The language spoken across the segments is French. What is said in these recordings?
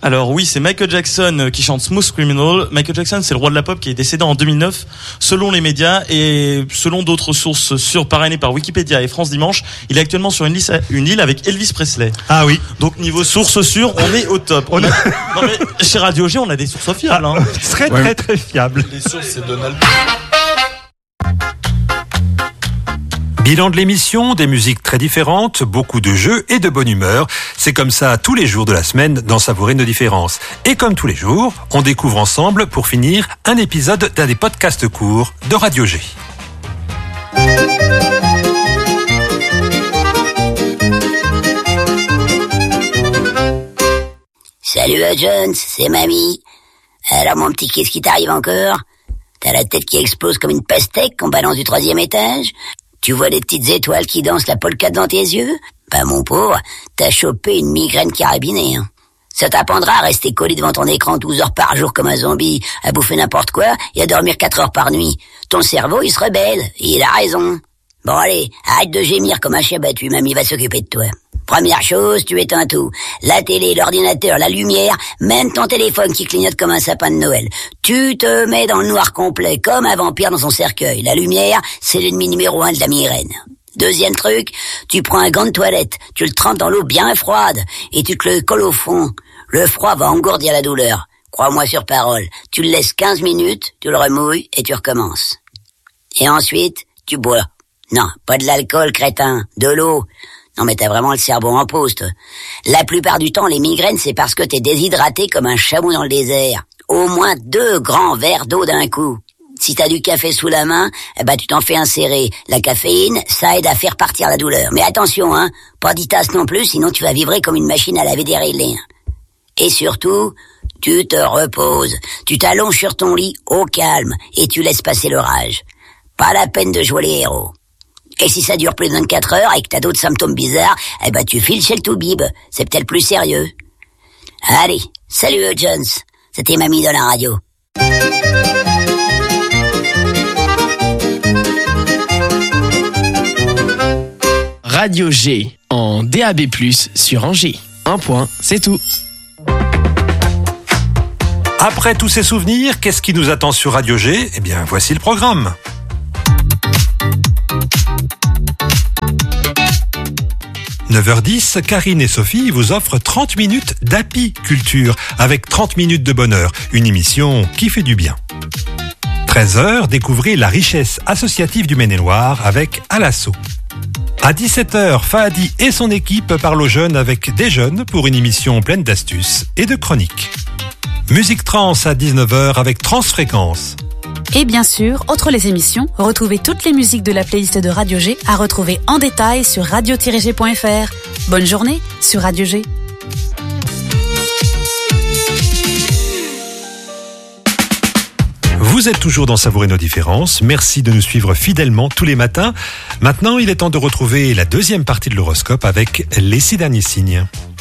Alors oui, c'est Michael Jackson qui chante Smooth Criminal. Michael Jackson, c'est le roi de la pop qui est décédé en 2009, selon les médias et selon d'autres sources parrainées par Wikipédia et France Dimanche. Il est actuellement sur une île avec Elvis Presley. Ah oui. Donc niveau sources sûres, on est au top. Non mais chez Radio G, on a des sources fiables. Hein. Très fiables. Les sources, c'est Donald. Bilan de l'émission, des musiques très différentes, beaucoup de jeux et de bonne humeur. C'est comme ça tous les jours de la semaine dans Savourer nos différences. Et comme tous les jours, on découvre ensemble, pour finir, un épisode d'un des podcasts courts de Radio G. Salut Jones, c'est mamie. Alors mon petit, qu'est-ce qui t'arrive encore? T'as la tête qui explose comme une pastèque qu'on balance du 3e étage? Tu vois des petites étoiles qui dansent la polka devant tes yeux? Bah mon pauvre, t'as chopé une migraine carabinée. Hein. Ça t'apprendra à rester collé devant ton écran 12 heures par jour comme un zombie, à bouffer n'importe quoi et à dormir 4 heures par nuit. Ton cerveau, il se rebelle, et il a raison. Bon allez, arrête de gémir comme un chien battu, mamie va s'occuper de toi. Première chose, tu éteins tout. La télé, l'ordinateur, la lumière, même ton téléphone qui clignote comme un sapin de Noël. Tu te mets dans le noir complet, comme un vampire dans son cercueil. La lumière, c'est l'ennemi numéro 1 de la migraine. Deuxième truc, tu prends un gant de toilette, tu le trempes dans l'eau bien froide, et tu te le colles au front. Le froid va engourdir la douleur. Crois-moi sur parole. Tu le laisses 15 minutes, tu le remouilles, et tu recommences. Et ensuite, tu bois. Non, pas de l'alcool, crétin. De l'eau. Non mais t'as vraiment le cerveau en pause, toi. La plupart du temps, les migraines, c'est parce que t'es déshydraté comme un chameau dans le désert. Au moins 2 grands verres d'eau d'un coup. Si t'as du café sous la main, tu t'en fais insérer. La caféine, ça aide à faire partir la douleur. Mais attention, pas 10 tasses non plus, sinon tu vas vibrer comme une machine à laver des rillets. Et surtout, tu te reposes. Tu t'allonges sur ton lit au calme et tu laisses passer l'orage. Pas la peine de jouer les héros. Et si ça dure plus de 24 heures et que t'as d'autres symptômes bizarres, tu files chez le toubib. C'est peut-être plus sérieux. Allez, salut Jones. C'était mamie de la radio. Radio G en DAB+, sur Angers. Un point, c'est tout. Après tous ces souvenirs, qu'est-ce qui nous attend sur Radio G ? Eh bien, voici le programme. « 9h10, Karine et Sophie vous offrent 30 minutes d'Happy Culture avec 30 minutes de bonheur, une émission qui fait du bien. 13h, découvrez la richesse associative du Maine-et-Loire avec Alasso. À 17h, Fahadi et son équipe parlent aux jeunes avec des jeunes pour une émission pleine d'astuces et de chroniques. Musique trance à 19h avec Transfréquence. Et bien sûr, outre les émissions, retrouvez toutes les musiques de la playlist de Radio G à retrouver en détail sur radio-g.fr. Bonne journée sur Radio G. Vous êtes toujours dans Savourer nos différences. Merci de nous suivre fidèlement tous les matins. Maintenant, il est temps de retrouver la deuxième partie de l'horoscope avec les 6 derniers signes.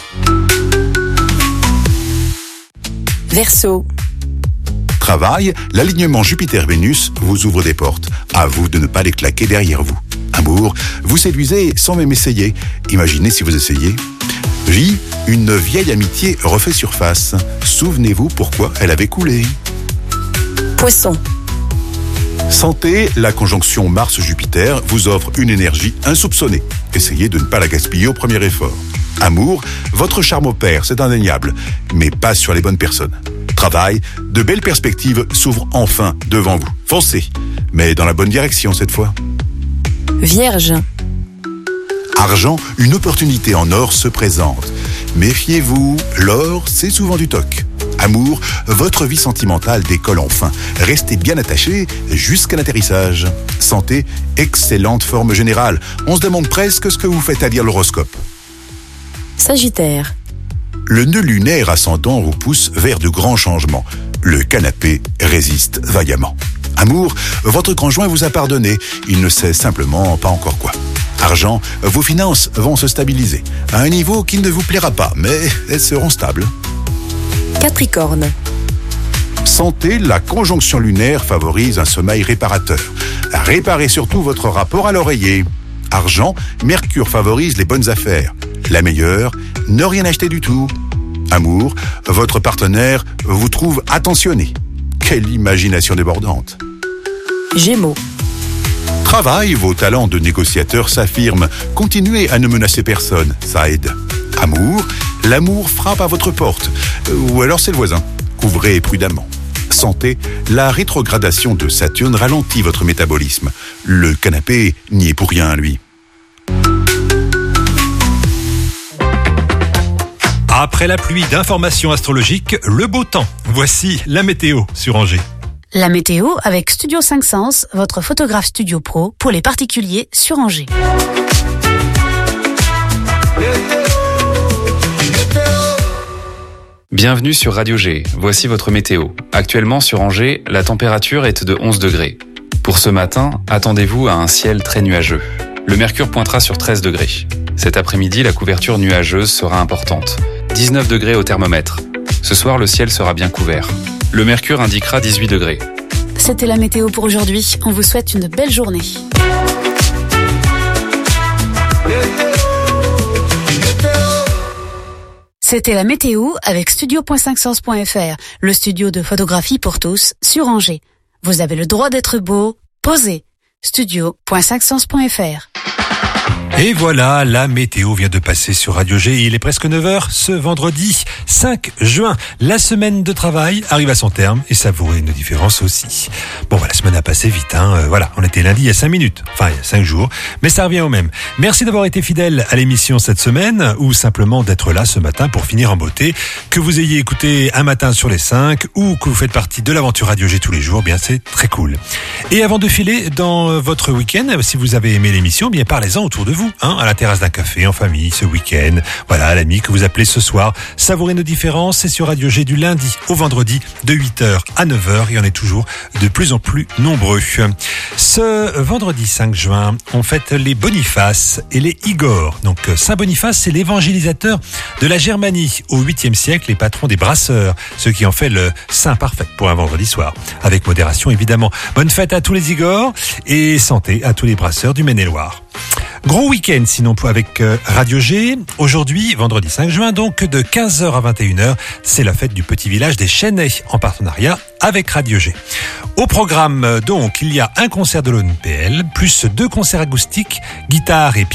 Verseau. Travail, l'alignement Jupiter-Vénus vous ouvre des portes. À vous de ne pas les claquer derrière vous. Amour, vous séduisez sans même essayer. Imaginez si vous essayez. Vie, une vieille amitié refait surface. Souvenez-vous pourquoi elle avait coulé. Poisson. Santé, la conjonction Mars-Jupiter vous offre une énergie insoupçonnée. Essayez de ne pas la gaspiller au premier effort. Amour, votre charme opère, c'est indéniable, mais pas sur les bonnes personnes. Travail, de belles perspectives s'ouvrent enfin devant vous. Foncez, mais dans la bonne direction cette fois. Vierge. Argent, une opportunité en or se présente. Méfiez-vous, l'or, c'est souvent du toc. Amour, votre vie sentimentale décolle enfin. Restez bien attaché jusqu'à l'atterrissage. Santé, excellente forme générale. On se demande presque ce que vous faites à lire l'horoscope. Sagittaire. Le nœud lunaire ascendant vous pousse vers de grands changements. Le canapé résiste vaillamment. Amour, votre conjoint vous a pardonné. Il ne sait simplement pas encore quoi. Argent, vos finances vont se stabiliser. À un niveau qui ne vous plaira pas, mais elles seront stables. Capricorne. Santé, la conjonction lunaire favorise un sommeil réparateur. Réparez surtout votre rapport à l'oreiller. Argent, Mercure favorise les bonnes affaires. La meilleure, ne rien acheter du tout. Amour, votre partenaire vous trouve attentionné. Quelle imagination débordante. Gémeaux. Travail, vos talents de négociateur s'affirment. Continuez à ne menacer personne, ça aide. Amour, l'amour frappe à votre porte. Ou alors c'est le voisin. Ouvrez prudemment. Santé, la rétrogradation de Saturne ralentit votre métabolisme. Le canapé n'y est pour rien, lui. Après la pluie d'informations astrologiques, le beau temps. Voici la météo sur Angers. La météo avec Studio 5 Sens, votre photographe studio pro pour les particuliers sur Angers. Bienvenue sur Radio G, voici votre météo. Actuellement sur Angers, la température est de 11 degrés. Pour ce matin, attendez-vous à un ciel très nuageux. Le mercure pointera sur 13 degrés. Cet après-midi, la couverture nuageuse sera importante. 19 degrés au thermomètre. Ce soir, le ciel sera bien couvert. Le mercure indiquera 18 degrés. C'était la météo pour aujourd'hui. On vous souhaite une belle journée. C'était la météo avec studio.5sens.fr, le studio de photographie pour tous sur Angers. Vous avez le droit d'être beau, posez. studio.5sens.fr. Et voilà, la météo vient de passer sur Radio G. Il est presque 9h ce vendredi 5 juin. La semaine de travail arrive à son terme et savourer nos différences aussi. Bon, la semaine a passé vite. Voilà, on était lundi il y a 5 minutes. Enfin, il y a 5 jours. Mais ça revient au même. Merci d'avoir été fidèle à l'émission cette semaine ou simplement d'être là ce matin pour finir en beauté. Que vous ayez écouté un matin sur les 5 ou que vous faites partie de l'aventure Radio G tous les jours, bien c'est très cool. Et avant de filer dans votre week-end, si vous avez aimé l'émission, bien parlez-en autour de vous. À la terrasse d'un café, en famille, ce week-end. Voilà, l'ami que vous appelez ce soir. Savourez nos différences, c'est sur Radio G du lundi au vendredi de 8h à 9h et on est toujours de plus en plus nombreux. Ce vendredi 5 juin, on fête les Boniface et les Igor. Donc Saint Boniface, c'est l'évangélisateur de la Germanie au 8e siècle, les patrons des brasseurs, ce qui en fait le saint parfait pour un vendredi soir. Avec modération évidemment. Bonne fête à tous les Igor et santé à tous les brasseurs du Maine-et-Loire. Gros week-end sinon avec Radio G. Aujourd'hui, vendredi 5 juin, donc de 15h à 21h, c'est la fête du petit village des Chênaies en partenariat avec Radio G. Au programme, donc, il y a un concert de l'ONPL, plus 2 concerts acoustiques, guitare et piano.